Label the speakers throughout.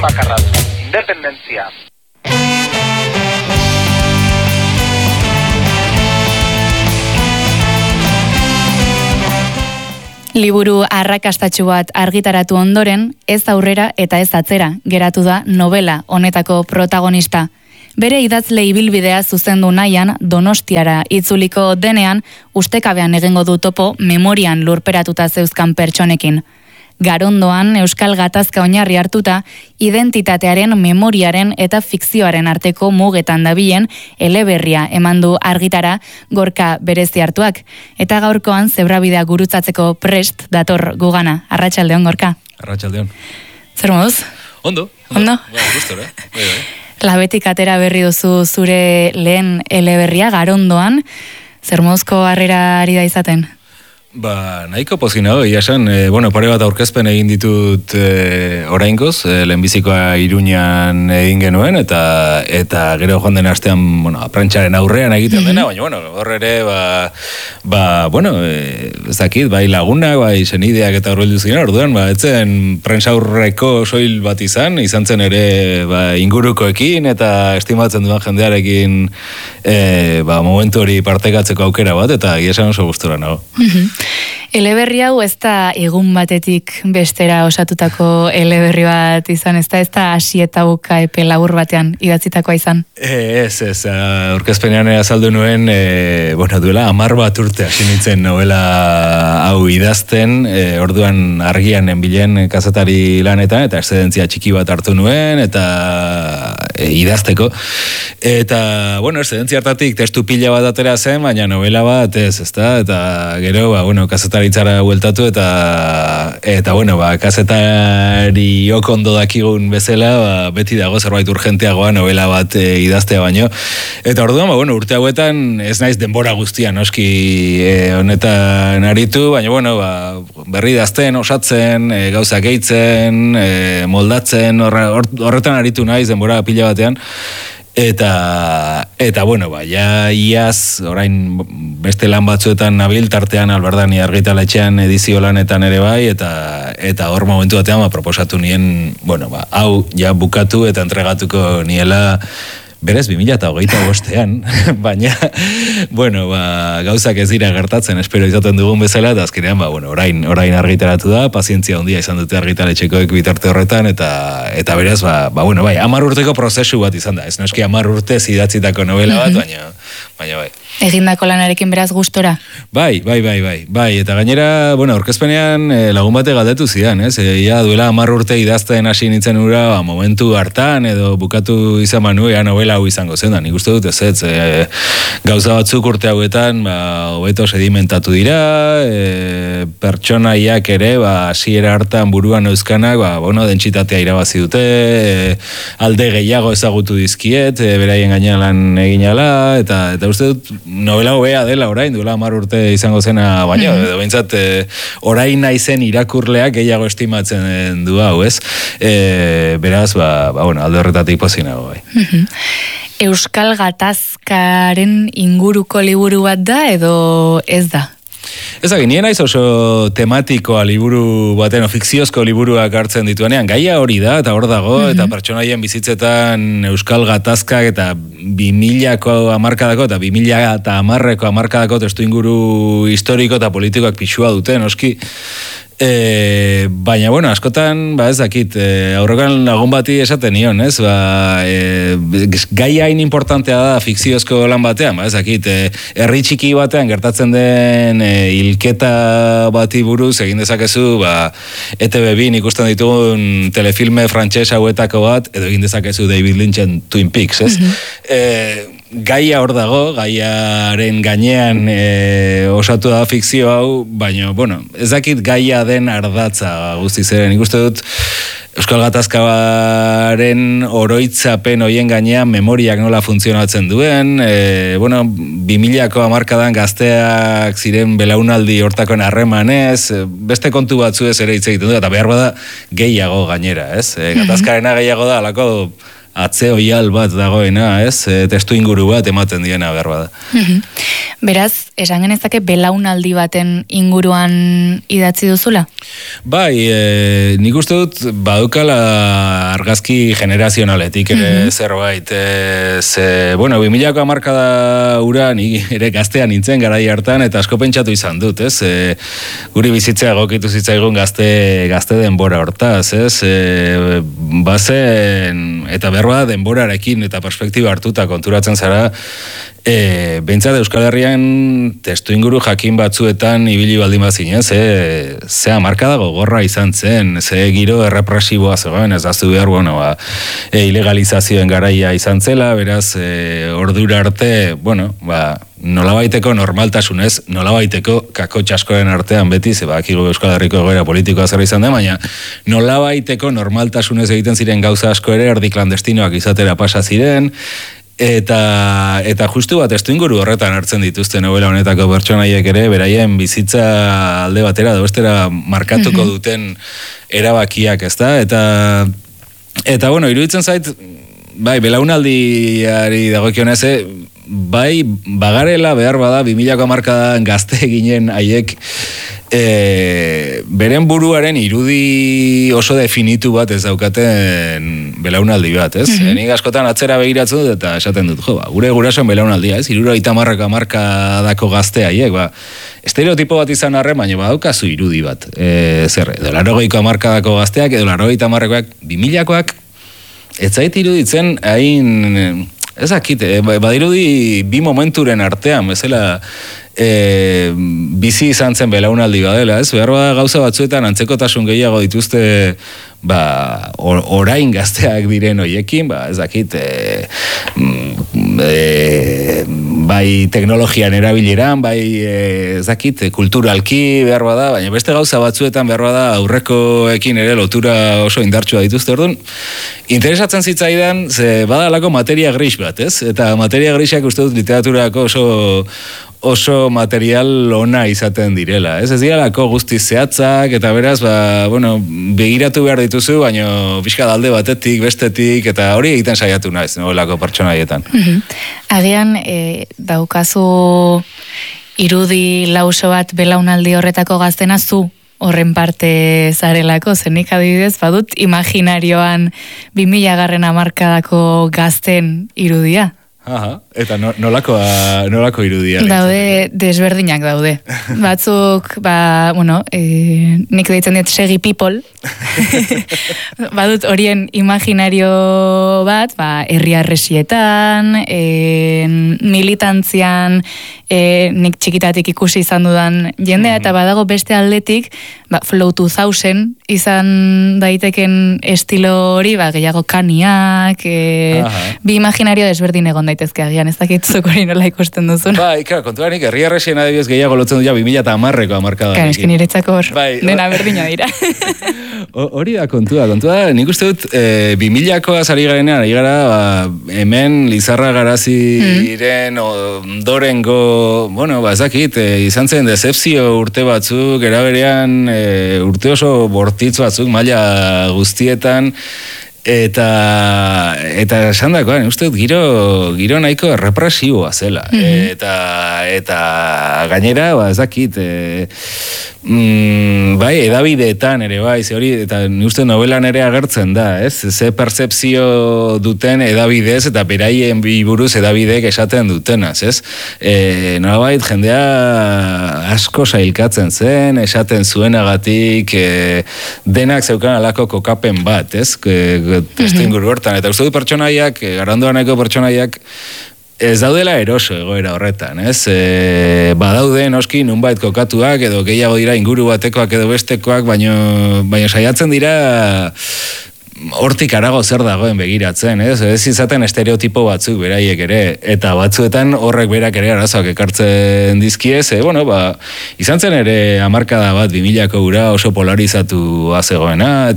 Speaker 1: bakarra du, independentzia.
Speaker 2: Liburu arrakastatsu bat argitaratu ondoren, ez aurrera eta ez atzera geratu da novela honetako protagonista. Bere idazle ibilbidea zuzendu nahian Donostiara itzuliko denean, ustekabean egingo du topo memorian lurperatuta zeuzkan pertsonekin. Garondoan Euskal Gatazka oinarri hartuta, identitatearen, memoriaren eta fikzioaren arteko mugetan dabilen eleberria eman du argitara Gorka berezi hartuak. Eta gaurkoan zebrabidea gurutzatzeko prest dator gugana. Arratsaldeon, Gorka.
Speaker 3: Arratsaldeon.
Speaker 2: Zer moduz?
Speaker 3: Ondo.
Speaker 2: Ondo?
Speaker 3: Gustora, bai.
Speaker 2: Labetik atera berri duzu zure lehen eleberria Garondoan. Zer moduzko harrera ari da izaten?
Speaker 3: Nahiko pozina hori, esan, pare bat aurkezpen egin ditut oraingoz, lehenbizikoa Iruñan egin genuen, eta gero joan den astean, prentxaren aurrean egiten dena, baina, hor ere, ez dakit, bai lagunak, bai senideak eta horreldu ziren, orduan, etzen prentsa aurreko soil bat izan zen ere ingurukoekin, eta estimatzen duan jendearekin momentu hori partekatzeko aukera bat, eta esan oso gustora nago.
Speaker 2: Eleberri hau ez da egun batetik bestera osatutako eleberri bat izan, ez da hasi eta buka epe labur batean idatzitakoa izan? Ez,
Speaker 3: aurkezpenean azaldu nuen, duela 10 bat urte hasi nintzen novela hau idazten, orduan argian enbilen kazetari lanetan, eta eszedentzia txiki bat hartu nuen, eta idazteko. Eta, eszedentzia hartatik testu pila bat atera zen, baina novela bat ez da, eta gero, kazetaritzara bueltatu eta kazetari ondo dakigun bezala, beti dago zerbait urgenteagoa novela bat idaztea baino. Eta orduan, urte hauetan ez naiz denbora guztian, noski honetan aritu, baina berri idazten, osatzen, gauzak gehitzen, moldatzen, horretan aritu naiz denbora pila batean. Eta iaz, orain beste lan batzuetan nabil, tartean Alberdani argitaletxean edizio lanetan ere bai, eta hor momentu batean proposatu nien, hau ja bukatu eta entregatuko niela berez 2025ean, baina, gauzak ez dira gertatzen, espero izaten dugun bezala, eta azkenean, orain argitaratu da, pazientzia handia izan dute argitaletxekoek bitarte horretan, eta beraz, 10 urteko prozesu bat izan da, ez noski 10 urte idatzitako novela bat, baina bai.
Speaker 2: Egindako lanarekin beraz gustora?
Speaker 3: Bai, eta gainera, aurkezpenean lagun bate galdetu zidan, ez? Duela 10 urte idazten hasi nintzen ura, momentu hartan, edo bukatu izan manu, novela hau izango zen, nik uste dut ez, gauza batzuk urte hauetan, hobeto sedimentatu dira, pertsonaiak ere, hasiera hartan buruan euskanak, dentsitatea irabazi dute, alde gehiago ezagutu dizkiet, beraien gainean lan egin ala, eta uste dut, novela hobea dela orain, duela 10 urte izango zena, baina, edo behintzat, orain naizen irakurleak gehiago estimatzen du hau, ez? Beraz, alde horretatik pozinago, bai.
Speaker 2: Euskal Gatazkaren inguruko liburu bat da, edo ez da?
Speaker 3: Ezagin, nien naiz oso tematikoa liburu baten, fikziozko liburuak hartzen dituenean, gaia hori da, eta hor dago, eta pertsonaien bizitzetan Euskal Gatazkak eta 2000ko hamarkadako eta 2010ko hamarkadako testu inguru historiko eta politikoak pixua duten, oski. Baina, askotan, ez dakit, aurrekan lagun bati esaten nion, ez? Gai hain importantea da fikziozko lan batean, ez dakit, herri txiki batean gertatzen den hilketa bati buruz egin dezakezu, ETV2 ikusten ditugun telefilme frantses hauetako bat, edo egin dezakezu David Lynchen Twin Peaks, ez? Gaia hor dago, gaiaren gainean osatu da fikzio hau, baina, ez dakit gaia den ardatza guztiz ere. Nik uste dut Euskal Gatazkaren oroitzapen hoien gainean memoriak nola funtzionatzen duen, 2000ko hamarkadan gazteak ziren belaunaldi hortakoen harremanez, beste kontu batzuez ere hitz egiten du, eta behar bada gehiago gainera, ez? Gatazkarena gehiago da, alako atze oial bat dagoena, ez? Testu inguru bat ematen diena behar da.
Speaker 2: Beraz, esan genezake belaunaldi baten inguruan idatzi duzula?
Speaker 3: Bai, nik uste dut badukala argazki generazionaletik ere zerbait. Bueno, 2000ko hamarkada ura ni ere gaztean nintzen garai hartan eta asko pentsatu izan dut, ez? Guri bizitzea egokitu zitzaigun gazte denbora hortaz, ez? Bazen, eta berba denborarekin eta perspektiba hartuta konturatzen zara, behintzat Euskal Herrian testu inguru jakin batzuetan ibili baldin bazinen, ze hamarkada gogorra izan zen, ze giro errepresiboa zegoen, ez daztu behar, bueno, ilegalizazioen garaia izan zela, beraz, ordura arte, bueno, nolabaiteko normaltasunez, nolabaiteko kakotxaskoren artean beti, ze bakigu Euskal Herriko egoera politikoa zer izan den, baina nolabaiteko normaltasunez egiten ziren gauza asko ere erdi klandestinoak izatera pasa ziren, eta justu bat testu inguru horretan hartzen dituzte novela honetako pertsonaiek ere, beraien bizitza alde batera edo bestera markatuko duten erabakiak, ezta? Eta bueno, iruditzen zait, bai, belaunaldiari dagokionez, bai, bagarela behar bada 2000ko hamarkadan gazte ginen haiek beren buruaren irudi oso definitu bat ez daukaten belaunaldi bat, ez? Nik askotan atzera begiratzen dut eta esaten dut, gure gurasoen belaunaldia, ez? 70ko hamarkadako gazte haiek, estereotipo bat izan arren, baina badaukazu irudi bat. Zer, edo 80ko hamarkadako gazteak, edo 80ko hamarkakoak, 2000koak, ez zait iruditzen hain... Ez akit, badirudi bi momenturen artean, bezala bizi izan zen belaunaldi badela, ez? Behar bada gauza batzuetan antzekotasun gehiago dituzte orain gazteak diren hoiekin, ez dakit, bai teknologian erabileran, bai ez dakit, kulturalki behar bada, baina beste gauza batzuetan behar bada aurrekoekin ere lotura oso indartsua dituzte, orduan, interesatzen zitzaidan, ze badalako materia gris bat, ez? Eta materia grisak uste dut literaturako oso material ona izaten direla, ez? Ez direlako guztiz zehatzak, eta beraz, bueno, begiratu behar dituzu, baina pixka alde batetik, bestetik, eta hori egiten saiatu naiz, nolako pertsonaietan.
Speaker 2: Agian, daukazu irudi lauso bat belaunaldi horretako gaztena zu horren parte zarelako, zenik adibidez, badut imaginarioan 2000 hamarkadako gazten irudia.
Speaker 3: Aha, eta nolako irudia?
Speaker 2: Daude, desberdinak daude. Batzuk, bueno, nik deitzen diet segi people. Badut horien imaginario bat, herriarresietan, militantzian, nik txikitatik ikusi izan dudan jendea, eta badago beste aldetik, Flow 2000 izan daiteken estilo hori, gehiago kaniak, bi imaginario desberdin egon daitezke agian, ez dakit zuk hori nola ikusten duzun.
Speaker 3: Kontuanik, herriarresien adibidez gehiago lotzen du ja 2010ko hamarkada.
Speaker 2: Eskin niretzako dena berdina dira.
Speaker 3: Hori da kontua, nik uste dut 2000koa ari garenean, ari gara hemen Lizarra Garaziren ondorengo, bueno, ezakit, izan zen decepzio urte batzuk, eraberean urte oso bortitz batzuk, maila guztietan, eta esan dakoan, uste dut giro nahiko represiboa zela, eta gainera, ez dakit, bai, edabideetan ere, bai, ze hori, eta uste novelan ere agertzen da, ez? Ze percepzio duten edabidez, eta beraien buruz edabideek esaten dutenaz, ez? Nolabait, jendea asko sailkatzen zen, esaten zuenagatik, denak zeukan alako kokapen bat, ez? Testu inguru hortan, eta uste du pertsonaiak, garandoaneko pertsonaiak, ez daudela eroso egoera horretan, ez? Badaude noski nunbait kokatuak, edo gehiago dira inguru batekoak edo bestekoak, baina saiatzen dira hortik arago zer dagoen begiratzen, ez? Ez izaten estereotipo batzuk beraiek ere, eta batzuetan horrek berak ere arazoak ekartzen dizkiez, bueno, izan zen ere hamarkada bat 2000ko ura oso polarizatu zegoena,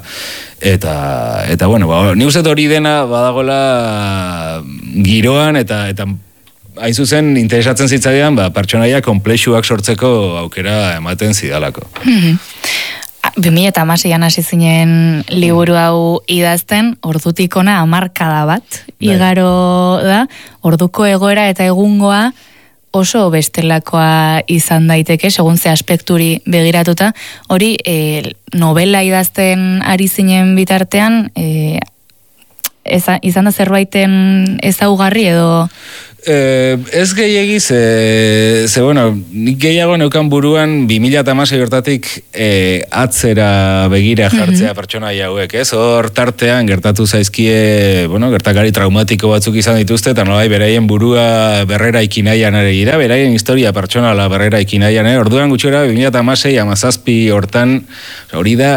Speaker 3: eta bueno, ni uste hori dena badagola giroan, eta hain zuzen interesatzen zitzaidan, pertsonaia konplexuak sortzeko aukera ematen zidalako.
Speaker 2: 2016an hasi zinen liburu hau idazten, ordutik ona 10 bat igaro da, orduko egoera eta egungoa oso bestelakoa izan daiteke, segun ze aspekturi begiratuta, hori novela idazten ari zinen bitartean, izan da zerbaiten ezaugarri edo...
Speaker 3: Ez gehiagiz, bueno, nik gehiago neukan buruan 2016 hortatik atzera begira jartzea pertsona hauek, ez? Hor tartean gertatu zaizkie, bueno, gertakari traumatiko batzuk izan dituzte, eta nolai beraien burua berrera ikinaian ere gira, beraien historia pertsonala berrera ikinaian ere, orduan gutxora 2016, 17 hortan, hori da,